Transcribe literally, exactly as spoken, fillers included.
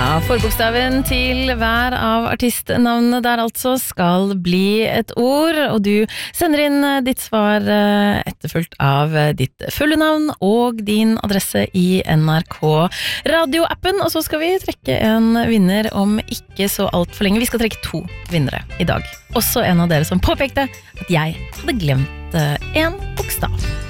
Ja, forbokstaven til hver av artistnavnene der altså skal bli et ord, og du sender inn ditt svar etterfulgt av ditt fulle navn og din adresse i N R K radioappen, og så skal vi trekke en vinner om ikke så alt for lenge. Vi skal trekke to vinnere i dag. Også en av dere som påpekte at jeg hadde glemt en bokstav.